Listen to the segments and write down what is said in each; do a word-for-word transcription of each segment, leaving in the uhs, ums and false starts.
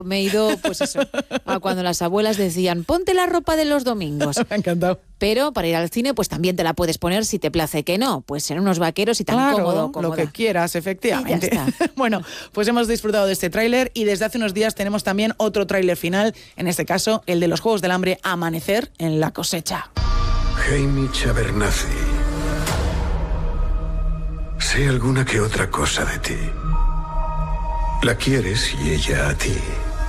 Me he ido, pues eso, a cuando las abuelas decían, ponte la ropa de los domingos. Me ha encantado. Pero para ir al cine, pues también te la puedes poner si te place que no. Pues en unos vaqueros y tan claro, cómodo, cómoda. Lo que quieras, efectivamente. Y ya está. Bueno, pues hemos disfrutado de este tráiler y desde hace unos días tenemos también otro tráiler final, en este caso el de los Juegos del Hambre, Amanecer en la cosecha. Haymitch Abernathy. Sé alguna que otra cosa de ti. La quieres y ella a ti.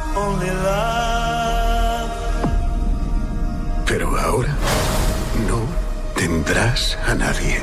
Pero ahora no tendrás a nadie.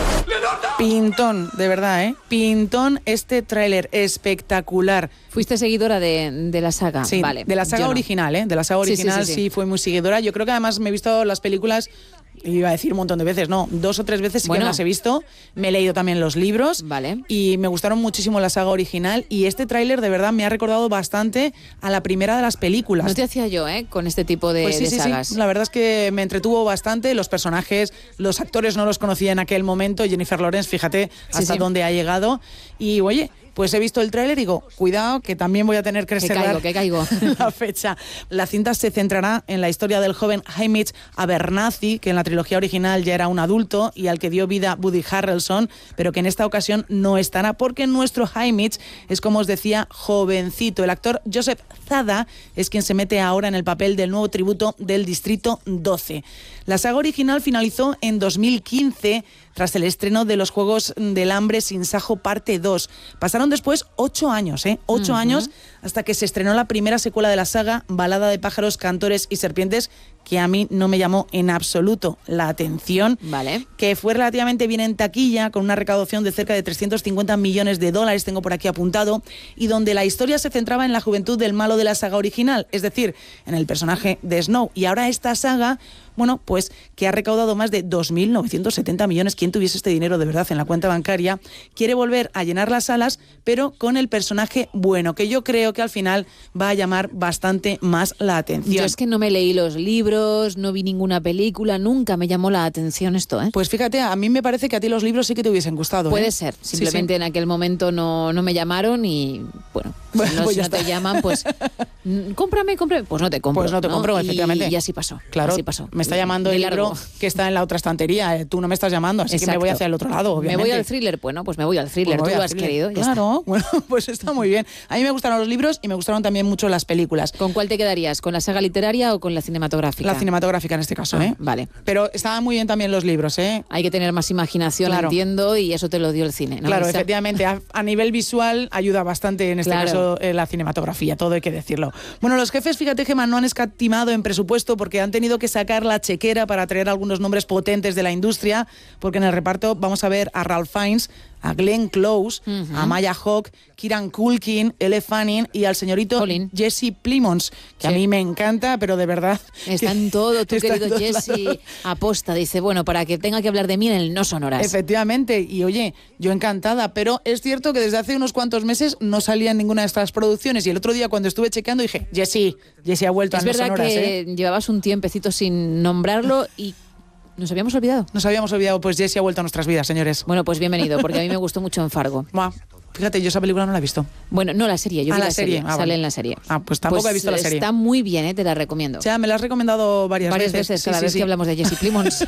Pintón, de verdad, ¿eh? Pintón este tráiler espectacular. ¿Fuiste seguidora de, de la saga? Sí, vale. de la saga no. original, ¿eh? De la saga original sí, sí, sí, sí, fui muy seguidora. Yo creo que además me he visto las películas, iba a decir un montón de veces, no, dos o tres veces sí bueno. que las he visto. Me he leído también los libros. Vale. Y me gustaron muchísimo la saga original. Y este tráiler de verdad me ha recordado bastante a la primera de las películas. No te hacía yo, ¿eh? Con este tipo de, pues sí, de sí, sagas. Sí. La verdad es que me entretuvo bastante. Los personajes, los actores no los conocía en aquel momento. Jennifer Lawrence, fíjate hasta sí, sí. dónde ha llegado. Y oye, pues he visto el tráiler y digo, cuidado, que también voy a tener que reservar que caigo, que caigo. la fecha. La cinta se centrará en la historia del joven Haymitch Abernathy, que en la trilogía original ya era un adulto y al que dio vida Woody Harrelson, pero que en esta ocasión no estará porque nuestro Haymitch es, como os decía, jovencito. El actor Joseph Zada es quien se mete ahora en el papel del nuevo tributo del Distrito doce. La saga original finalizó en dos mil quince tras el estreno de los Juegos del Hambre Sin Sajo parte dos. Pasaron después ocho años, ¿eh? Ocho uh-huh. años hasta que se estrenó la primera secuela de la saga, Balada de pájaros, cantores y serpientes, que a mí no me llamó en absoluto la atención. Vale. Que fue relativamente bien en taquilla, con una recaudación de cerca de trescientos cincuenta millones de dólares, tengo por aquí apuntado, y donde la historia se centraba en la juventud del malo de la saga original, es decir, en el personaje de Snow. Y ahora esta saga, bueno, pues que ha recaudado más de dos mil novecientos setenta millones, quien tuviese este dinero de verdad en la cuenta bancaria, quiere volver a llenar las salas, pero con el personaje bueno, que yo creo que al final va a llamar bastante más la atención. Yo es que no me leí los libros, no vi ninguna película, nunca me llamó la atención esto, ¿eh? Pues fíjate, a mí me parece que a ti los libros sí que te hubiesen gustado. Puede ¿eh? ser, simplemente sí, sí. en aquel momento no, no me llamaron y bueno, bueno no, pues si no te llaman, pues cómprame, cómprame, pues no te compro. Pues no te ¿no? compro, y, efectivamente. Y así pasó, claro, así pasó. Me está llamando el libro que está en la otra estantería, ¿eh? Tú no me estás llamando, así Exacto. que me voy hacia el otro lado, obviamente. Me voy al thriller, bueno, pues me voy al thriller, pues tú lo al has thriller. querido. Ya claro, está. bueno, pues está muy bien. A mí me gustaron los libros y me gustaron también mucho las películas. ¿Con cuál te quedarías? ¿Con la saga literaria o con la cinematográfica? La cinematográfica en este caso, ah, ¿eh? Vale. Pero estaban muy bien también los libros, ¿eh? Hay que tener más imaginación, claro. entiendo, y eso te lo dio el cine, ¿no? Claro, Esa... efectivamente, a, a nivel visual ayuda bastante en este claro. caso eh, la cinematografía, todo hay que decirlo. Bueno, los jefes, fíjate, Gemma, no han escatimado en presupuesto porque han tenido que sacar la chequera para traer algunos nombres potentes de la industria, porque en el reparto vamos a ver a Ralph Fiennes, a Glenn Close, uh-huh. a Maya Hawke, Kieran Culkin, Elle Fanning y al señorito Colin. Jesse Plemons, que sí. a mí me encanta, pero de verdad... Está en todo, tu querido Jesse aposta, dice, bueno, para que tenga que hablar de mí en el No Sonoras. Efectivamente, y oye, yo encantada, pero es cierto que desde hace unos cuantos meses no salía en ninguna de estas producciones y el otro día cuando estuve chequeando dije, Jesse, Jesse ha vuelto es a No Sonoras. Es verdad que ¿eh? llevabas un tiempecito sin nombrarlo y... ¿Nos habíamos olvidado? Nos habíamos olvidado, pues Jesse ha vuelto a nuestras vidas, señores. Bueno, pues bienvenido, porque a mí me gustó mucho en Fargo. Buah, fíjate, yo esa película no la he visto. Bueno, no la serie, yo ah, vi la, la serie, serie. Ah, sale vale. en la serie. Ah, pues tampoco pues he visto la serie. Está muy bien, ¿eh? Te la recomiendo. O sea, me la has recomendado varias, varias veces. veces, cada sí, vez sí, que sí. hablamos de Jesse Plemons.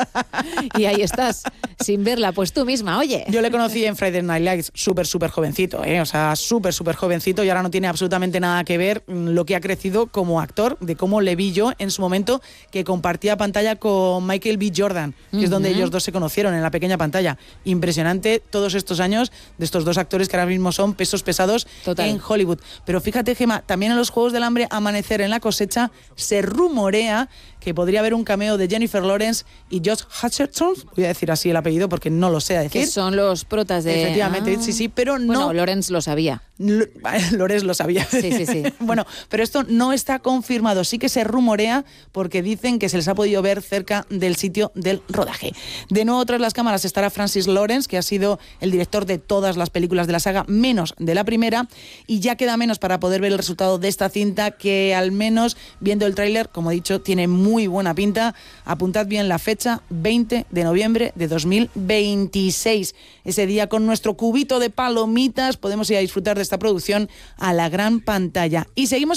Y ahí estás, sin verla, pues tú misma, oye. Yo le conocí en Friday Night Lights, súper, súper jovencito, ¿eh? O sea, súper, súper jovencito y ahora no tiene absolutamente nada que ver lo que ha crecido como actor, de cómo le vi yo en su momento que compartía pantalla con Michael B. Jordan, que uh-huh. es donde ellos dos se conocieron, en la pequeña pantalla. Impresionante todos estos años de estos dos actores que ahora mismo son pesos pesados Total. en Hollywood. Pero fíjate, Gemma, también en los Juegos del Hambre, Amanecer en la cosecha, se rumorea que podría haber un cameo de Jennifer Lawrence y Josh Hutcherson, voy a decir así el apellido porque no lo sé decir. Que son los protas de... Efectivamente, ah. sí, sí, pero no... Bueno, Lawrence lo sabía. Lores lo sabía. Sí, sí, sí. Bueno, pero esto no está confirmado. Sí que se rumorea porque dicen que se les ha podido ver cerca del sitio del rodaje. De nuevo, tras las cámaras estará Francis Lawrence, que ha sido el director de todas las películas de la saga, menos de la primera, y ya queda menos para poder ver el resultado de esta cinta, que al menos, viendo el tráiler, como he dicho, tiene muy buena pinta. Apuntad bien la fecha, veinte de noviembre de dos mil veintiséis. Ese día, con nuestro cubito de palomitas, podemos ir a disfrutar de esta producción a la gran pantalla. Y seguimos